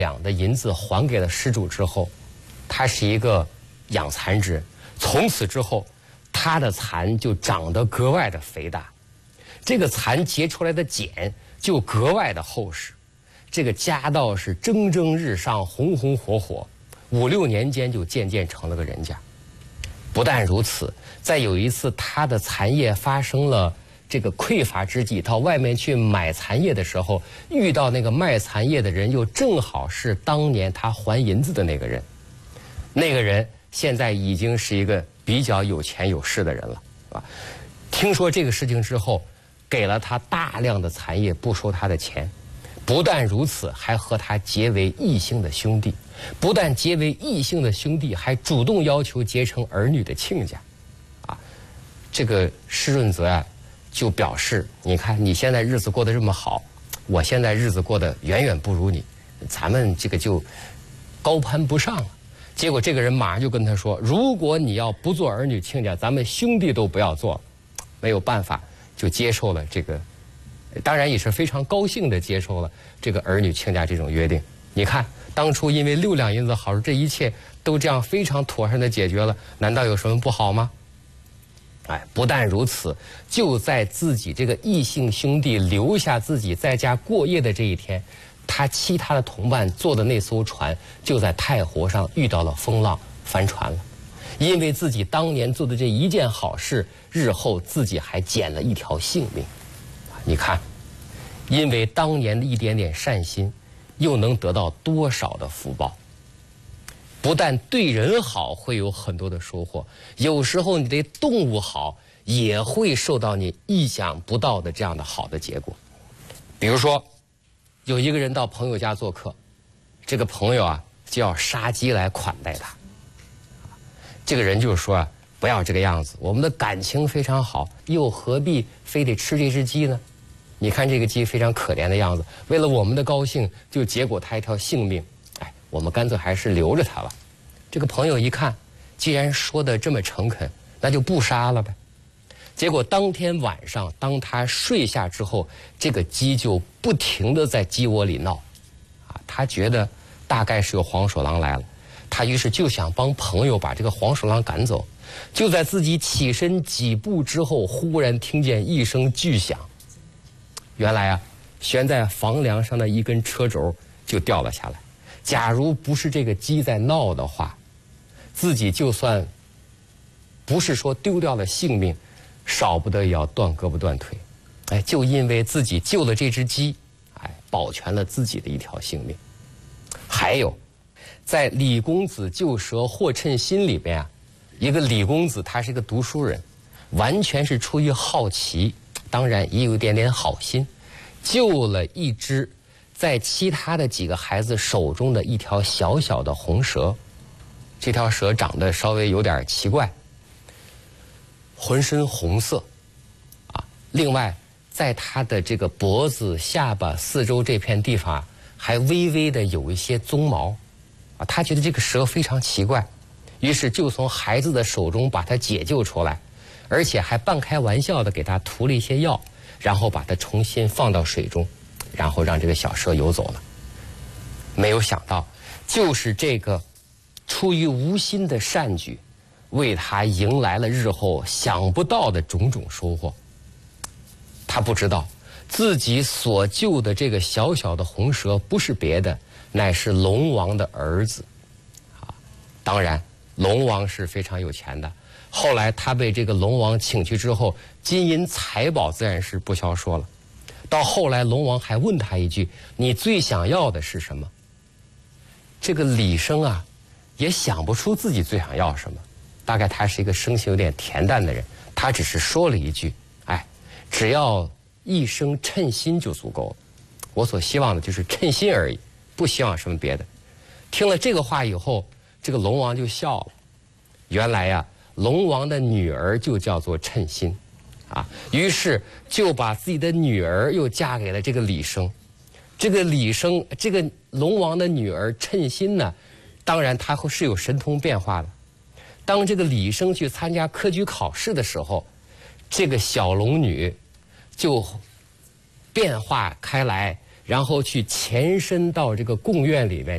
两的银子还给了失主之后，他是一个养蚕之人，从此之后，他的蚕就长得格外的肥大，这个蚕结出来的茧就格外的厚实，这个家道是蒸蒸日上，红红火火，5、6年间就渐渐成了个人家。不但如此，在有一次他的蚕业发生了这个匮乏之际，到外面去买蚕叶的时候，遇到那个卖蚕叶的人，又正好是当年他还银子的那个人。那个人现在已经是一个比较有钱有势的人了，啊，听说这个事情之后，给了他大量的蚕叶，不收他的钱。不但如此，还和他结为异姓的兄弟。不但结为异姓的兄弟，还主动要求结成儿女的亲家。啊，这个施润泽啊，就表示，你看你现在日子过得这么好，我现在日子过得远远不如你，咱们这个就高攀不上了。结果这个人马上就跟他说，如果你要不做儿女亲家，咱们兄弟都不要做了。没有办法，就接受了这个，当然也是非常高兴的接受了这个儿女亲家这种约定。你看当初因为6两银子好处，这一切都这样非常妥善的解决了，难道有什么不好吗？哎，不但如此，就在自己这个异姓兄弟留下自己在家过夜的这一天，他其他的同伴坐的那艘船就在太湖上遇到了风浪，翻船了。因为自己当年做的这一件好事，日后自己还捡了一条性命。你看，因为当年的一点点善心，又能得到多少的福报。不但对人好会有很多的收获，有时候你对动物好也会受到你意想不到的这样的好的结果。比如说有一个人到朋友家做客，这个朋友啊就要杀鸡来款待他。这个人就说啊，不要这个样子，我们的感情非常好，又何必非得吃这只鸡呢？你看这个鸡非常可怜的样子，为了我们的高兴就结果他一条性命，哎，我们干脆还是留着它吧。这个朋友一看，既然说的这么诚恳，那就不杀了呗。结果当天晚上，当他睡下之后，这个鸡就不停地在鸡窝里闹，啊，他觉得大概是有黄鼠狼来了，他于是就想帮朋友把这个黄鼠狼赶走。就在自己起身几步之后，忽然听见一声巨响，原来啊，悬在房梁上的一根车轴就掉了下来。假如不是这个鸡在闹的话，自己就算不是说丢掉了性命，少不得也要断胳膊断腿。哎，就因为自己救了这只鸡，哎，保全了自己的一条性命。还有，在李公子救蛇获称心里边啊，一个李公子他是一个读书人，完全是出于好奇，当然也有一点点好心，救了一只在其他的几个孩子手中的一条小小的红蛇。这条蛇长得稍微有点奇怪，浑身红色，啊，另外在它的这个脖子、下巴四周这片地方还微微的有一些鬃毛，啊，他觉得这个蛇非常奇怪，于是就从孩子的手中把它解救出来，而且还半开玩笑的给它涂了一些药，然后把它重新放到水中，然后让这个小蛇游走了。没有想到，就是这个出于无心的善举，为他迎来了日后想不到的种种收获。他不知道自己所救的这个小小的红蛇不是别的，乃是龙王的儿子。啊，当然龙王是非常有钱的，后来他被这个龙王请去之后，金银财宝自然是不消说了。到后来龙王还问他一句，你最想要的是什么？这个李生啊也想不出自己最想要什么，大概他是一个生性有点恬淡的人，他只是说了一句，哎，只要一生称心就足够了，我所希望的就是称心而已，不希望什么别的。听了这个话以后，这个龙王就笑了。原来呀，龙王的女儿就叫做称心，啊，于是就把自己的女儿又嫁给了这个李生。这个李生，这个龙王的女儿称心呢，当然她是有神通变化的。当这个李生去参加科举考试的时候，这个小龙女就变化开来，然后去前身到这个贡院里面